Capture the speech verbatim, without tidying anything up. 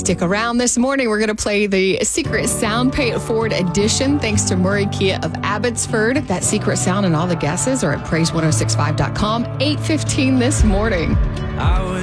Stick around this morning. We're going to play the Secret Sound Pay It Forward edition thanks to Murray Kia of Abbotsford. That secret sound and all the guesses are at praise ten sixty-five dot com. eight fifteen this morning. I was